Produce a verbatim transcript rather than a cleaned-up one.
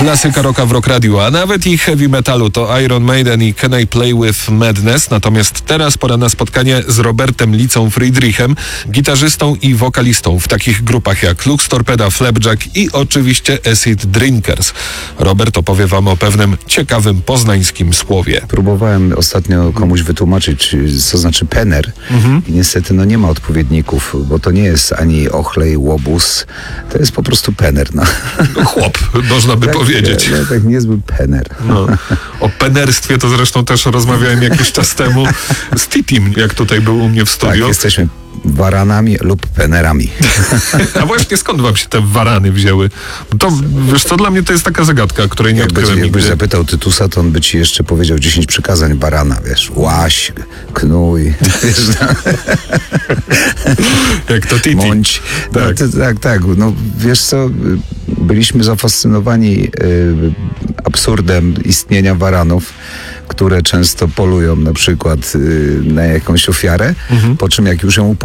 Klasyka rocka w Rock Radio, a nawet i heavy metalu to Iron Maiden i Can I Play With Madness. Natomiast teraz pora na spotkanie z Robertem Licą Friedrichem, gitarzystą i wokalistą w takich grupach jak Lux Torpeda, Flapjack i oczywiście Acid Drinkers. Robert opowie wam o pewnym ciekawym poznańskim słowie. Próbowałem ostatnio komuś wytłumaczyć, co znaczy pener mhm. i niestety no nie ma odpowiedników, bo to nie jest ani ochlej, łobuz, to jest po prostu pener. No. Chłop, można by tak, powiedzieć. No, tak niezły pener. No. O penerstwie to zresztą też rozmawiałem jakiś czas temu z Titim, jak tutaj był u mnie w studiu. Tak, jesteśmy waranami lub penerami. A właśnie skąd wam się te warany wzięły? To, wiesz co, dla mnie to jest taka zagadka, której nie odkryłem nigdy. Jakbyś zapytał Tytusa, to on by ci jeszcze powiedział dziesięć przykazań barana, wiesz, łaś, knój, wiesz, no. Jak to Titi. Mąć. Tak. No, to, tak, tak. No, wiesz co, byliśmy zafascynowani y, absurdem istnienia waranów, które często polują na przykład y, na jakąś ofiarę, mhm. po czym jak już ją